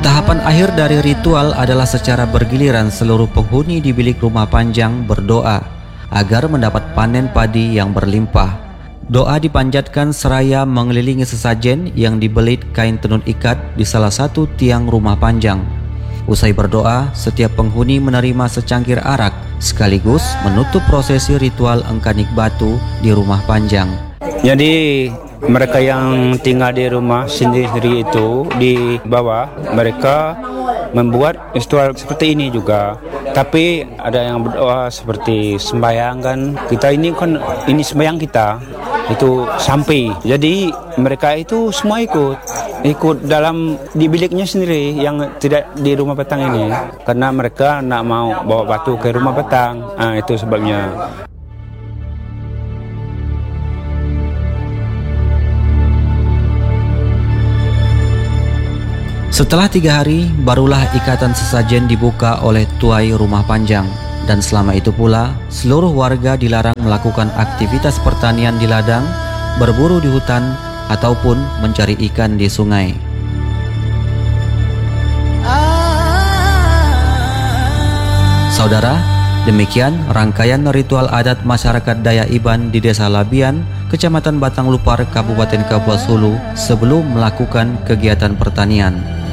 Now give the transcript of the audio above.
Tahapan akhir dari ritual adalah secara bergiliran seluruh penghuni di bilik rumah panjang berdoa agar mendapat panen padi yang berlimpah. Doa dipanjatkan seraya mengelilingi sesajen yang dibelit kain tenun ikat di salah satu tiang rumah panjang. Usai berdoa, setiap penghuni menerima secangkir arak sekaligus menutup prosesi ritual engkanik batu di rumah panjang. Jadi mereka yang tinggal di rumah sendiri itu di bawah, mereka membuat ritual seperti ini juga. Tapi ada yang berdoa seperti sembahyang kan. Kita ini kan ini sembahyang kita itu sampai. Jadi mereka itu semua ikut dalam di biliknya sendiri yang tidak di rumah petang ini. Karena mereka nak mau bawa batu ke rumah petang. Itu sebabnya. Setelah 3 hari, barulah ikatan sesajen dibuka oleh tuai rumah panjang. Dan selama itu pula, seluruh warga dilarang melakukan aktivitas pertanian di ladang, berburu di hutan, ataupun mencari ikan di sungai. Saudara, demikian rangkaian ritual adat masyarakat Dayak Iban di Desa Labian, Kecamatan Batang Lupar, Kabupaten Kapuas Hulu sebelum melakukan kegiatan pertanian.